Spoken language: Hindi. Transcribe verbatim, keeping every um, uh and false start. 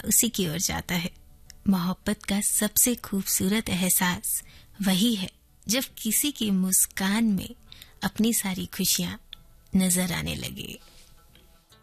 उसी की ओर जाता है। मोहब्बत का सबसे खूबसूरत एहसास वही है जब किसी की मुस्कान में अपनी सारी खुशियां नजर आने लगे।